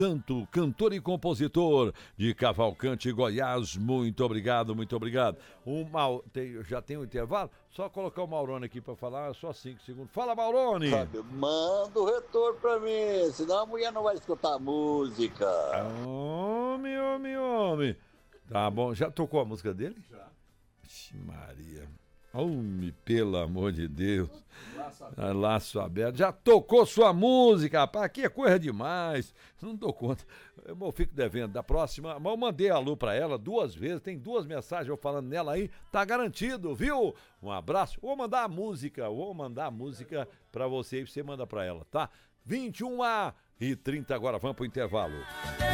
Santo, cantor e compositor de Cavalcante, Goiás. Muito obrigado, muito obrigado. Já tem um intervalo? Só colocar o Maurone aqui para falar, só 5 segundos. Fala, Maurone! Manda o retorno pra mim, senão a mulher não vai escutar a música. Homem. Tá bom, já tocou a música dele? Já. Maria. Homem, pelo amor de Deus. Laço aberto. Já tocou sua música, rapaz. Aqui é coisa demais. Não dou conta. Eu fico devendo da próxima. Mas eu mandei alô pra ela 2 vezes. Tem 2 mensagens eu falando nela aí. Tá garantido, viu? Um abraço. Vou mandar a música pra você e você manda pra ela, tá? 21h30 agora. Vamos pro intervalo.